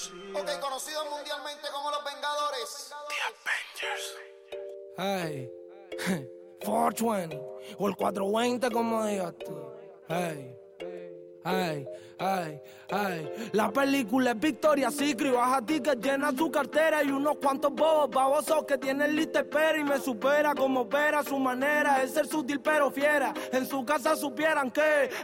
Ok, conocidos mundialmente como los Vengadores. The Avengers. Hey, 420 o el 420 como digas tú. Hey. Ay, ay, ay. La película es Victoria's Secret. Baja ticket, llena su cartera y unos cuantos bobos babosos que tienen lista espera y me supera como opera su manera es ser sutil pero fiera. En su casa supieran que